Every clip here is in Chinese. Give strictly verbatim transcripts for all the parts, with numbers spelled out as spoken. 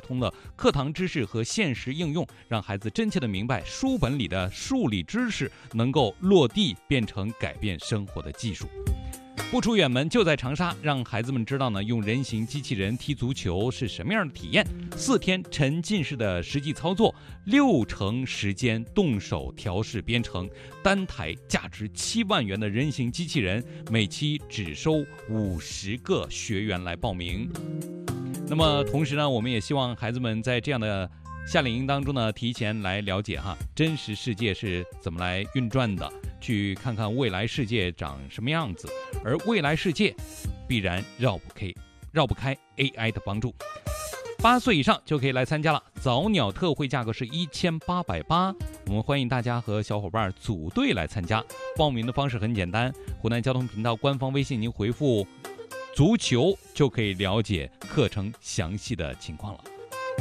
通了课堂知识和现实应用，让孩子真切地明白书本里的数理知识能够落地变成改变生活的技术。不出远门，就在长沙，让孩子们知道呢，用人形机器人踢足球是什么样的体验。四天沉浸式的实际操作，六成时间动手调试编程，单台价值七万元的人形机器人，每期只收五十个学员来报名。那么同时呢，我们也希望孩子们在这样的夏令营当中呢，提前来了解哈真实世界是怎么来运转的，去看看未来世界长什么样子，而未来世界必然绕不开绕不开 A I 的帮助。八岁以上就可以来参加了，早鸟特惠价格是一千八百八，我们欢迎大家和小伙伴组队来参加。报名的方式很简单，湖南交通频道官方微信您回复足球就可以了解课程详细的情况了。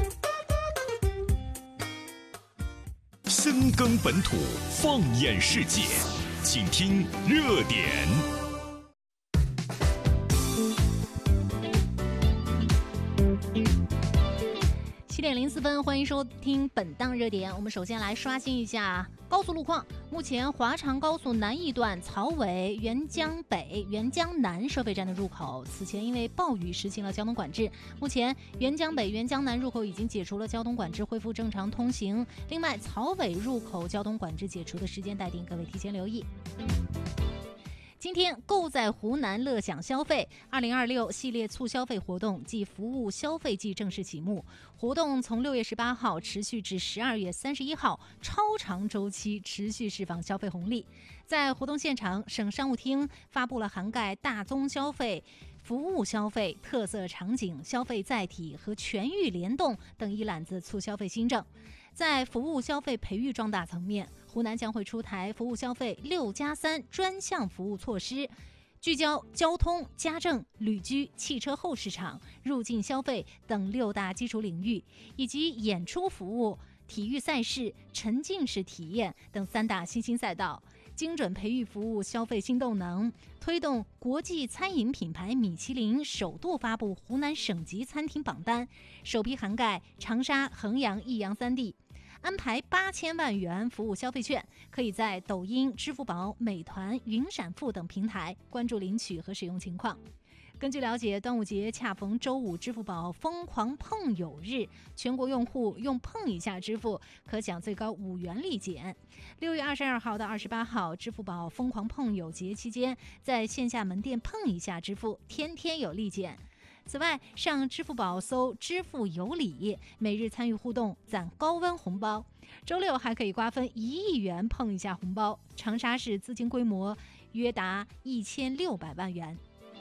深耕本土，放眼世界，请听热点。 七点零四分，欢迎收听本档热点。我们首先来刷新一下高速路况。目前华长高速南一段曹尾、沅江北、沅江南收费站的入口，此前因为暴雨实行了交通管制。目前沅江北、沅江南入口已经解除了交通管制，恢复正常通行。另外，曹尾入口交通管制解除的时间待定，各位提前留意。今天购在湖南乐享消费二零二六系列促消费活动暨服务消费季正式启幕，活动从六月十八号持续至十二月三十一号，超长周期持续释放消费红利。在活动现场，省商务厅发布了涵盖大宗消费、服务消费、特色场景、消费载体和全域联动等一揽子促消费新政。在服务消费培育壮大层面，湖南将会出台服务消费六加三专项服务措施，聚焦交通、家政、旅居、汽车后市场、入境消费等六大基础领域，以及演出服务、体育赛事、沉浸式体验等三大新兴赛道，精准培育服务消费新动能，推动国际餐饮品牌米其林首度发布湖南省级餐厅榜单，首批涵盖长沙、衡阳、益阳三地。安排八千万元服务消费券，可以在抖音、支付宝、美团、云闪付等平台关注领取和使用情况。根据了解，端午节恰逢周五支付宝疯狂碰友日，全国用户用碰一下支付可享最高五元立减。六月二十二号到二十八号，支付宝疯狂碰友节期间，在线下门店碰一下支付，天天有立减。此外，上支付宝搜支付有礼，每日参与互动攒高温红包，周六还可以瓜分一亿元碰一下红包。长沙市资金规模约达一千六百万元。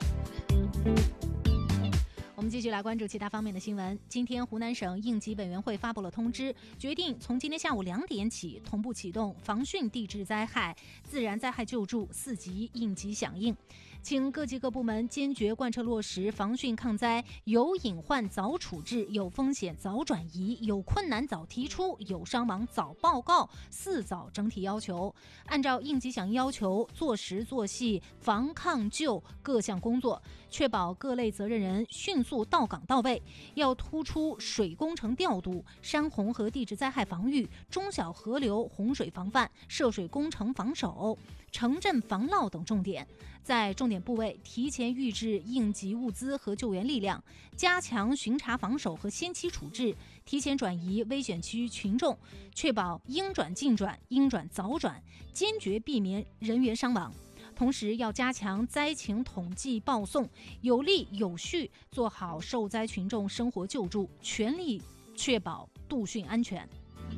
我们继续来关注其他方面的新闻。今天，湖南省应急委员会发布了通知，决定从今天下午两点起，同步启动防汛地质灾害、自然灾害救助四级应急响应，请各级各部门坚决贯彻落实防汛抗灾有隐患早处置、有风险早转移、有困难早提出、有伤亡早报告四早整体要求，按照应急响应要求做实做细防抗救各项工作，确保各类责任人迅速到岗到位。要突出水工程调度、山洪和地质灾害防御、中小河流洪水防范、涉水工程防守、城镇防涝等重点，在重点部位提前预置应急物资和救援力量，加强巡查防守和先期处置，提前转移危险区群众，确保应转尽转、应转早转，坚决避免人员伤亡。同时要加强灾情统计报送，有力有序做好受灾群众生活救助，全力确保度汛安全。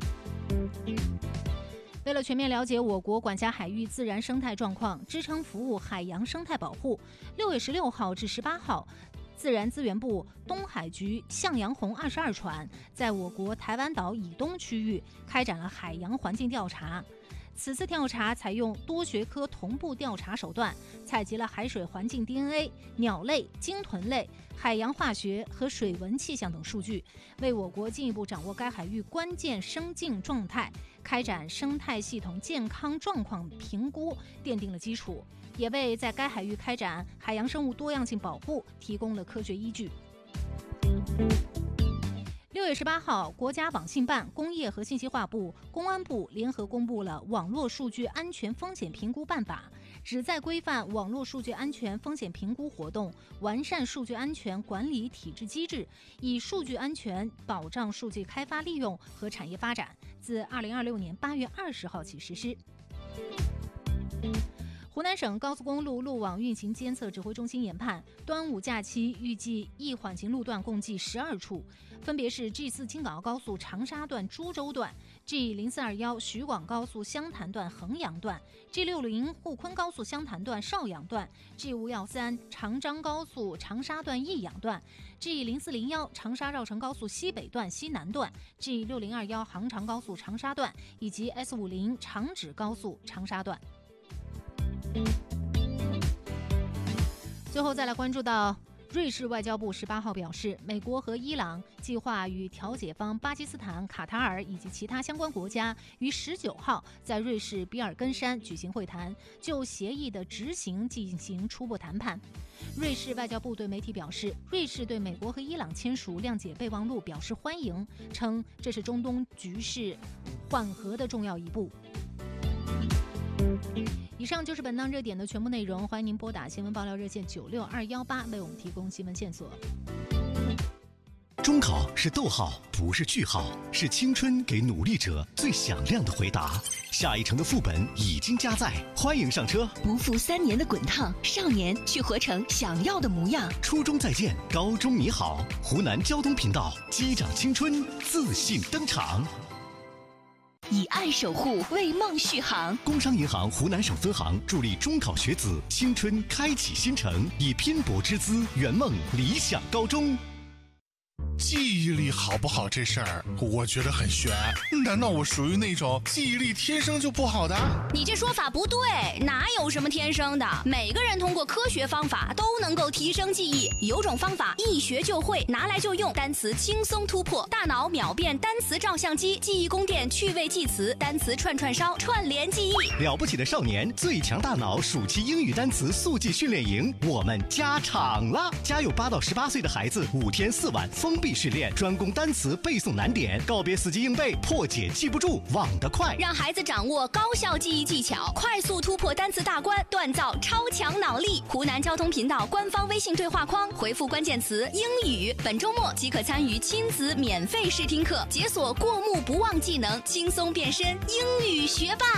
为了全面了解我国管辖海域自然生态状况，支撑服务海洋生态保护，六月十六号至十八号，自然资源部东海局向阳红二十二船在我国台湾岛以东区域开展了海洋环境调查。此次调查采用多学科同步调查手段，采集了海水环境 D N A、鸟类、鲸豚类、海洋化学和水文气象等数据，为我国进一步掌握该海域关键生境状态、开展生态系统健康状况评估奠定了基础，也为在该海域开展海洋生物多样性保护提供了科学依据。 六月十八号，国家网信办、工业和信息化部、公安部联合公布了《网络数据安全风险评估办法》，旨在规范网络数据安全风险评估活动，完善数据安全管理体制机制，以数据安全保障数据开发利用和产业发展。自二零二六年八月二十号起实施。湖南省高速公路路网运行监测指挥中心研判，端午假期预计易缓行路段共计十二处，分别是 G 四 京港澳高速长沙段株洲段、G 零四二一 徐广高速湘潭段衡阳段、G 六零 沪昆高速湘潭段邵阳段、G 五一三 长张高速长沙段益阳段、G 零四零一 长沙绕城高速西北段西南段、G 六零二一 杭长高速长沙段以及 S 五十 长芷高速长沙段。最后再来关注到瑞士外交部十八号表示，美国和伊朗计划与调解方巴基斯坦、卡塔尔以及其他相关国家于十九号在瑞士比尔根山举行会谈，就协议的执行进行初步谈判。瑞士外交部对媒体表示，瑞士对美国和伊朗签署谅解备忘录表示欢迎，称这是中东局势缓和的重要一步。以上就是本档热点的全部内容，欢迎您拨打新闻爆料热线九六二一八为我们提供新闻线索。 中考是逗号，不是句号，是青春给努力者最响亮的回答。下一城的副本已经加载，欢迎上车。 不负三年的滚烫，少年去活成想要的模样。 初中再见，高中你好。湖南交通频道，击掌青春，自信登场。 以爱守护，为梦续航。 工商银行湖南省分行助力中考学子青春开启新程，以拼搏之姿圆梦理想高中。 记忆力好不好这事儿，我觉得很悬。难道我属于那种记忆力天生就不好的？ 你这说法不对，哪有什么天生的？每个人通过科学方法都能够提升记忆。有种方法一学就会，拿来就用，单词轻松突破，大脑秒变单词照相机，记忆宫殿趣味记词，单词串串烧，串联记忆。 了不起的少年，最强大脑暑期英语单词速记训练营，我们加场了！家有八到十八岁的孩子，五天四晚封闭训练，专攻单词背诵难点，告别死记硬背，破解记不住，忘得快， 让孩子掌握高效记忆技巧，快速突破单词大关，锻造超强脑力。湖南交通频道官方微信对话框回复关键词英语，本周末即可参与亲子免费试听课，解锁过目不忘技能，轻松变身英语学霸。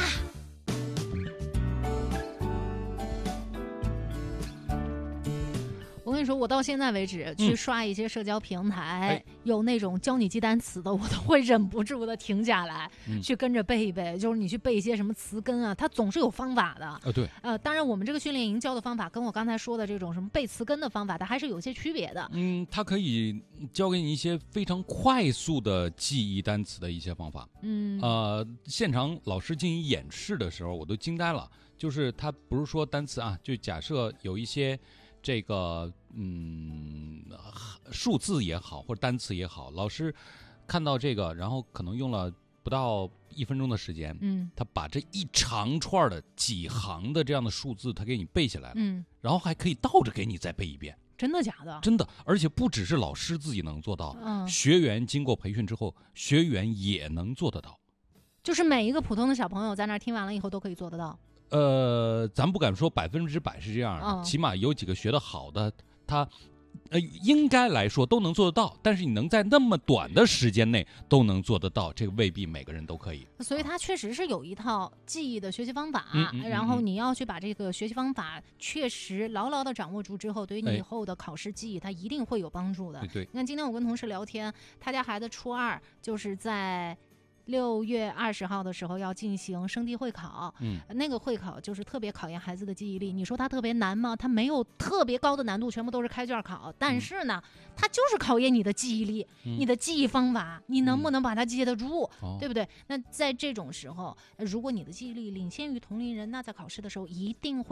我跟你说，我到现在为止去刷一些社交平台，嗯、有那种教你记单词的，我都会忍不住的停下来、嗯、去跟着背一背。就是你去背一些什么词根啊，它总是有方法的。 呃，对， 呃，当然我们这个训练营教的方法跟我刚才说的这种什么背词根的方法，它还是有些区别的。 嗯，它可以教给你一些非常快速的记忆单词的一些方法。 嗯， 呃，现场老师进行演示的时候，我都惊呆了。就是他不是说单词啊，就假设有一些。这个嗯，数字也好，或者单词也好，老师看到这个，然后可能用了不到一分钟的时间， 嗯， 他把这一长串的几行的这样的数字，他给你背下来了， 嗯， 然后还可以倒着给你再背一遍。 真的假的？ 真的，而且不只是老师自己能做到， 嗯， 学员经过培训之后，学员也能做得到。 就是每一个普通的小朋友在那儿听完了以后都可以做得到。 呃，咱不敢说百分之百是这样的， 嗯、 起码有几个学得好的，他，呃，应该来说都能做得到。但是你能在那么短的时间内都能做得到，这个未必每个人都可以。 所以它确实是有一套记忆的学习方法， 嗯嗯嗯、 然后你要去把这个学习方法确实牢牢的掌握住之后，对于你以后的考试记忆，它一定会有帮助的。 对对。 你看，今天我跟同事聊天，他家孩子初二就是在。六月二十号的时候要进行升地会考， 嗯， 那个会考就是特别考验孩子的记忆力。你说它特别难吗？它没有特别高的难度，全部都是开卷考。但是呢，嗯、它就是考验你的记忆力，嗯、你的记忆方法，你能不能把它记得住，嗯、对不对？那在这种时候，如果你的记忆力领先于同龄人，那在考试的时候一定会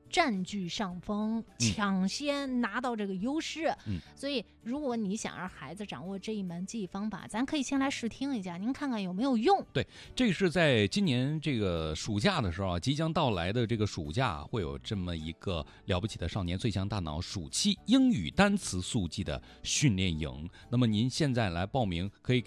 占据上风，抢先拿到这个优势。 嗯， 所以如果你想让孩子掌握这一门记忆方法，咱可以先来试听一下，您看看有没有用。 对，这是在今年这个暑假的时候啊，即将到来的这个暑假会有这么一个了不起的少年最强大脑暑期英语单词速记的训练营。那么您现在来报名，可以